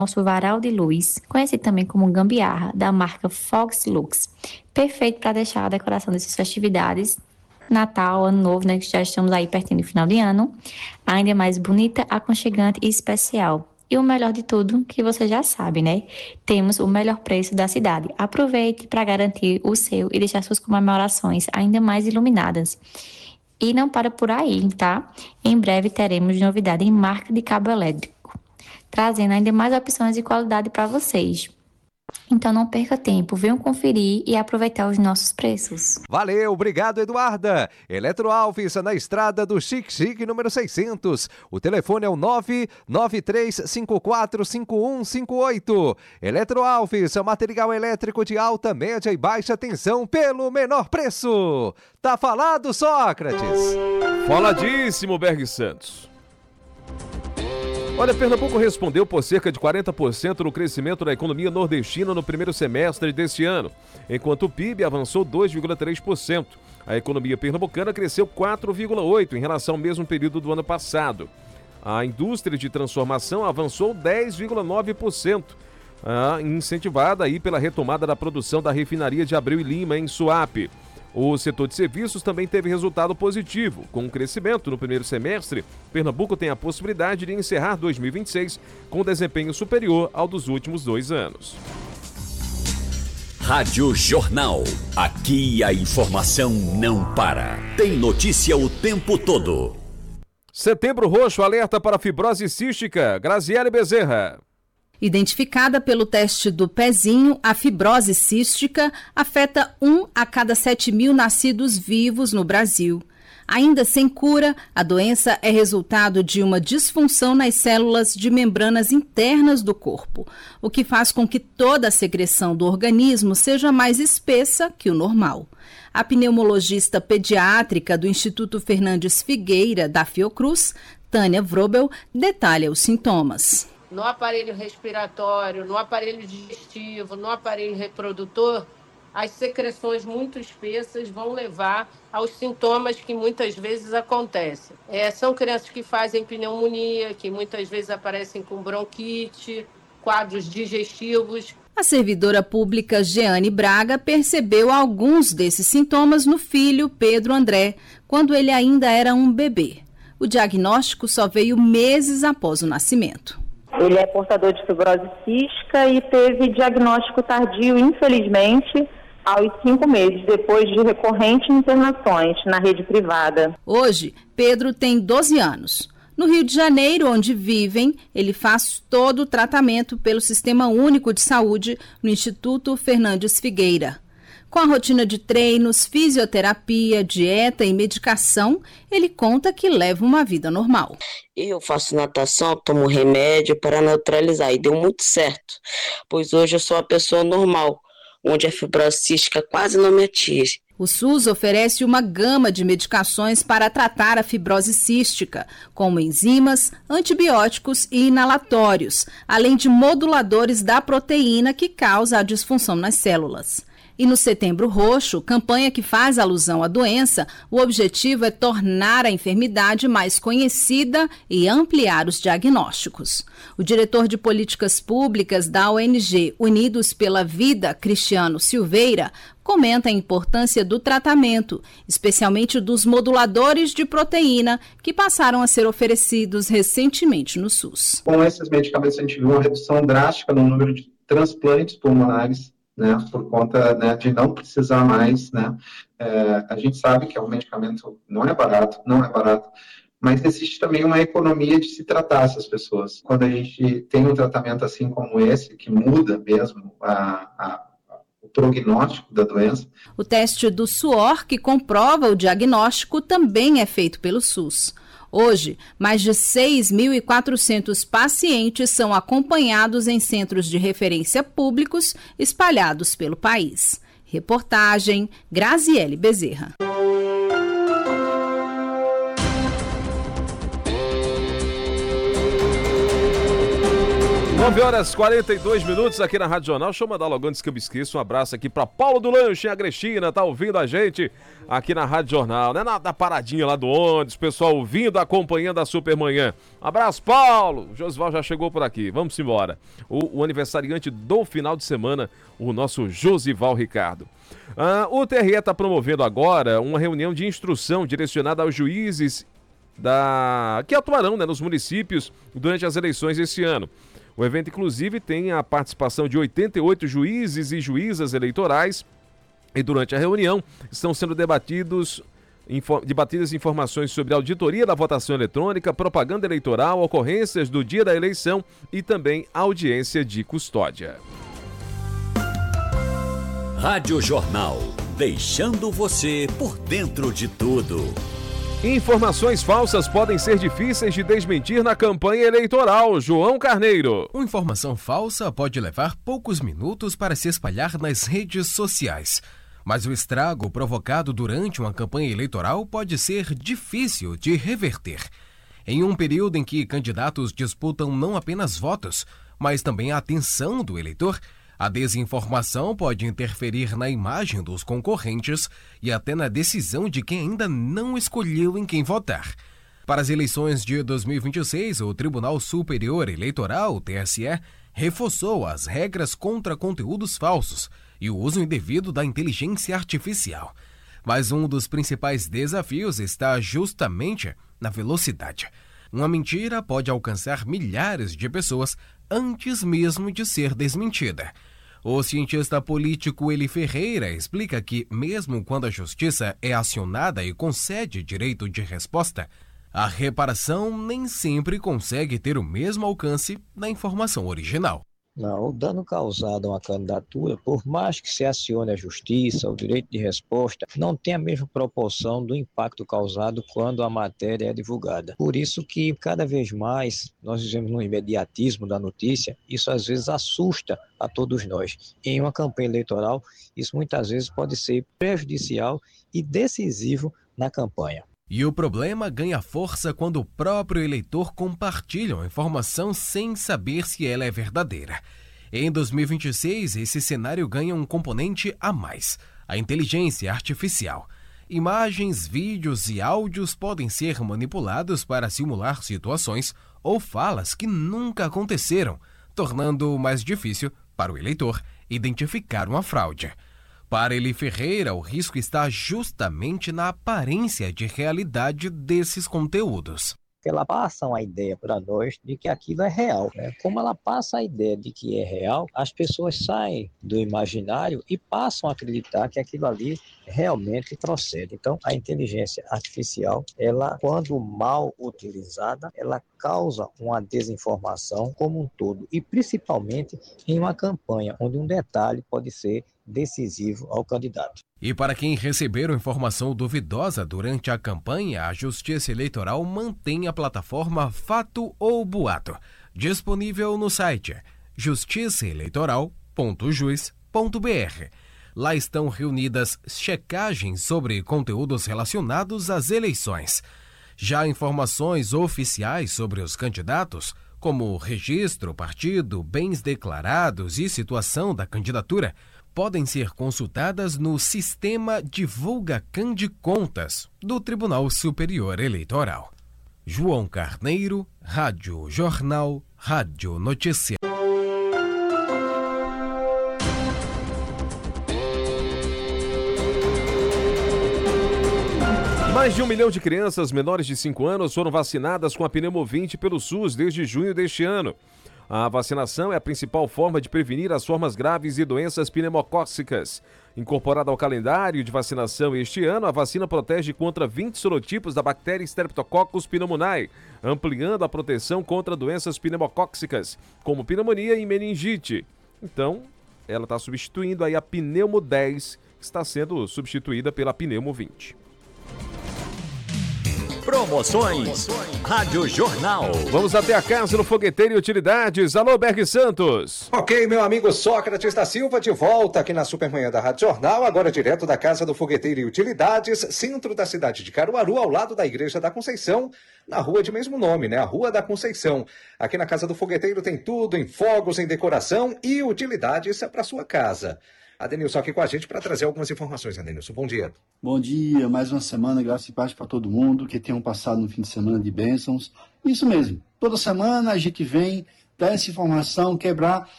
nosso varal de luz, conhecido também como gambiarra, da marca Fox Lux. Perfeito para deixar a decoração dessas festividades, Natal, Ano Novo, né, que já estamos aí pertinho do final de ano, ainda mais bonita, aconchegante e especial. E o melhor de tudo, que você já sabe, né? Temos o melhor preço da cidade. Aproveite para garantir o seu e deixar suas comemorações ainda mais iluminadas. E não para por aí, tá? Em breve teremos novidade em marca de cabo elétrico, trazendo ainda mais opções de qualidade para vocês. Então não perca tempo, venham conferir e aproveitar os nossos preços. Valeu, obrigado, Eduarda. Eletroalves, na estrada do Chique, número 600. O telefone é o 993545158. Eletroalves, material elétrico de alta, média e baixa tensão pelo menor preço. Tá falado, Sócrates? Faladíssimo, Berg Santos. Olha, Pernambuco respondeu por cerca de 40% no crescimento da economia nordestina no primeiro semestre deste ano, enquanto o PIB avançou 2,3%. A economia pernambucana cresceu 4,8% em relação ao mesmo período do ano passado. A indústria de transformação avançou 10,9%, incentivada aí pela retomada da produção da refinaria de Abreu e Lima, em Suape. O setor de serviços também teve resultado positivo. Com o crescimento no primeiro semestre, Pernambuco tem a possibilidade de encerrar 2026 com desempenho superior ao dos últimos 2 anos. Rádio Jornal. Aqui a informação não para. Tem notícia o tempo todo. Setembro Roxo alerta para fibrose cística. Graziele Bezerra. Identificada pelo teste do pezinho, a fibrose cística afeta 1 a cada 7.000 nascidos vivos no Brasil. Ainda sem cura, a doença é resultado de uma disfunção nas células de membranas internas do corpo, o que faz com que toda a secreção do organismo seja mais espessa que o normal. A pneumologista pediátrica do Instituto Fernandes Figueira, da Fiocruz, Tânia Vrobel, detalha os sintomas. No aparelho respiratório, no aparelho digestivo, no aparelho reprodutor, as secreções muito espessas vão levar aos sintomas que muitas vezes acontecem. São crianças que fazem pneumonia, que muitas vezes aparecem com bronquite, quadros digestivos. A servidora pública Jeane Braga percebeu alguns desses sintomas no filho Pedro André, quando ele ainda era um bebê. O diagnóstico só veio meses após o nascimento. Ele é portador de fibrose cística e teve diagnóstico tardio, infelizmente, aos 5 meses, depois de recorrentes internações na rede privada. Hoje, Pedro tem 12 anos. No Rio de Janeiro, onde vivem, ele faz todo o tratamento pelo Sistema Único de Saúde no Instituto Fernandes Figueira. Com a rotina de treinos, fisioterapia, dieta e medicação, ele conta que leva uma vida normal. Eu faço natação, tomo remédio para neutralizar e deu muito certo, pois hoje eu sou uma pessoa normal, onde a fibrose cística quase não me atinge. O SUS oferece uma gama de medicações para tratar a fibrose cística, como enzimas, antibióticos e inalatórios, além de moduladores da proteína que causa a disfunção nas células. E no Setembro Roxo, campanha que faz alusão à doença, o objetivo é tornar a enfermidade mais conhecida e ampliar os diagnósticos. O diretor de políticas públicas da ONG Unidos pela Vida, Cristiano Silveira, comenta a importância do tratamento, especialmente dos moduladores de proteína que passaram a ser oferecidos recentemente no SUS. Com esses medicamentos a gente viu uma redução drástica no número de transplantes pulmonares, né, por conta, né, de não precisar mais, né, a gente sabe que é um medicamento não é barato, mas existe também uma economia de se tratar essas pessoas. Quando a gente tem um tratamento assim como esse, que muda mesmo o prognóstico da doença. O teste do suor, que comprova o diagnóstico, também é feito pelo SUS. Hoje, mais de 6.400 pacientes são acompanhados em centros de referência públicos espalhados pelo país. Reportagem Graziele Bezerra. 9h42 aqui na Rádio Jornal. Deixa eu mandar logo antes que eu me esqueça um abraço aqui pra Paulo do Lanche, a Agrestina, tá ouvindo a gente aqui na Rádio Jornal, né? Na paradinha lá do ônibus, pessoal ouvindo, acompanhando a Supermanhã. Abraço, Paulo! O Josival já chegou por aqui, vamos embora. O aniversariante do final de semana, o nosso Josival Ricardo. O TRE está promovendo agora uma reunião de instrução direcionada aos juízes que atuarão, né, nos municípios durante as eleições esse ano. O evento, inclusive, tem a participação de 88 juízes e juízas eleitorais e durante a reunião estão sendo debatidas informações sobre auditoria da votação eletrônica, propaganda eleitoral, ocorrências do dia da eleição e também audiência de custódia. Rádio Jornal, deixando você por dentro de tudo. Informações falsas podem ser difíceis de desmentir na campanha eleitoral. João Carneiro. Uma informação falsa pode levar poucos minutos para se espalhar nas redes sociais. Mas o estrago provocado durante uma campanha eleitoral pode ser difícil de reverter. Em um período em que candidatos disputam não apenas votos, mas também a atenção do eleitor, a desinformação pode interferir na imagem dos concorrentes e até na decisão de quem ainda não escolheu em quem votar. Para as eleições de 2026, o Tribunal Superior Eleitoral, TSE, reforçou as regras contra conteúdos falsos e o uso indevido da inteligência artificial. Mas um dos principais desafios está justamente na velocidade. Uma mentira pode alcançar milhares de pessoas antes mesmo de ser desmentida. O cientista político Eli Ferreira explica que, mesmo quando a justiça é acionada e concede direito de resposta, a reparação nem sempre consegue ter o mesmo alcance da informação original. Não, o dano causado a uma candidatura, por mais que se acione a justiça, o direito de resposta, não tem a mesma proporção do impacto causado quando a matéria é divulgada. Por isso que, cada vez mais, nós vivemos no imediatismo da notícia, isso às vezes assusta a todos nós. Em uma campanha eleitoral, isso muitas vezes pode ser prejudicial e decisivo na campanha. E o problema ganha força quando o próprio eleitor compartilha uma informação sem saber se ela é verdadeira. Em 2026, esse cenário ganha um componente a mais: a inteligência artificial. Imagens, vídeos e áudios podem ser manipulados para simular situações ou falas que nunca aconteceram, tornando mais difícil para o eleitor identificar uma fraude. Para Eli Ferreira, o risco está justamente na aparência de realidade desses conteúdos. Ela passa uma ideia para nós de que aquilo é real. Como ela passa a ideia de que é real, as pessoas saem do imaginário e passam a acreditar que aquilo ali realmente procede. Então, a inteligência artificial, ela, quando mal utilizada, ela causa uma desinformação como um todo, e principalmente em uma campanha onde um detalhe pode ser decisivo ao candidato. E para quem receberam informação duvidosa durante a campanha, a Justiça Eleitoral mantém a plataforma Fato ou Boato, disponível no site justiçaeleitoral.jus.br. Lá estão reunidas checagens sobre conteúdos relacionados às eleições. Já informações oficiais sobre os candidatos, como registro, partido, bens declarados e situação da candidatura, podem ser consultadas no sistema Divulgacan de Contas do Tribunal Superior Eleitoral. João Carneiro, Rádio Jornal, Rádio Notícia. Mais de 1 milhão de crianças menores de 5 anos foram vacinadas com a Pneumovinte pelo SUS desde junho deste ano. A vacinação é a principal forma de prevenir as formas graves e doenças pneumocócicas. Incorporada ao calendário de vacinação este ano, a vacina protege contra 20 sorotipos da bactéria Streptococcus pneumoniae, ampliando a proteção contra doenças pneumocócicas, como pneumonia e meningite. Então, ela está substituindo aí a Pneumo 10, que está sendo substituída pela Pneumo 20. Promoções Rádio Jornal. Vamos até a Casa do Fogueteiro e Utilidades. Alô, Berg Santos. Ok, meu amigo Sócrates da Silva, de volta aqui na Supermanhã da Rádio Jornal, agora direto da Casa do Fogueteiro e Utilidades, centro da cidade de Caruaru, ao lado da Igreja da Conceição, na rua de mesmo nome, né? A Rua da Conceição. Aqui na Casa do Fogueteiro tem tudo em fogos, em decoração e utilidades para sua casa. Adenilson aqui com a gente para trazer algumas informações, Adenilson. Bom dia. Bom dia, mais uma semana, graça e paz para todo mundo, que tenham passado um fim de semana de bênçãos. Isso mesmo, toda semana a gente vem dar essa informação, quebrar